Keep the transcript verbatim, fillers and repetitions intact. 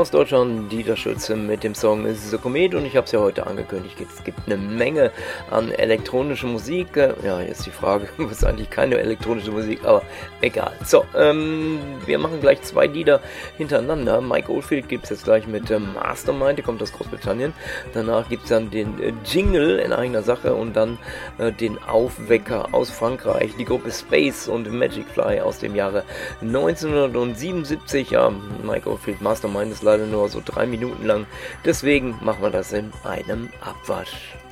aus Deutschland, Dieter Schulze mit dem Song The Comet, und ich habe es ja heute angekündigt, es gibt eine Menge an elektronischer Musik. Ja, jetzt die Frage, was ist eigentlich keine elektronische Musik, aber egal. So, ähm, wir machen gleich zwei Lieder hintereinander. Mike Oldfield gibt es jetzt gleich mit ähm, Mastermind, der kommt aus Großbritannien. Danach gibt es dann den äh, Jingle in eigener Sache und dann äh, den Aufwecker aus Frankreich, die Gruppe Space und Magic Fly aus dem Jahre neunzehnhundertsiebenundsiebzig. Ja, Mike Oldfield Mastermind ist leider nur so drei Minuten lang, deswegen machen wir das in einem Abwasch.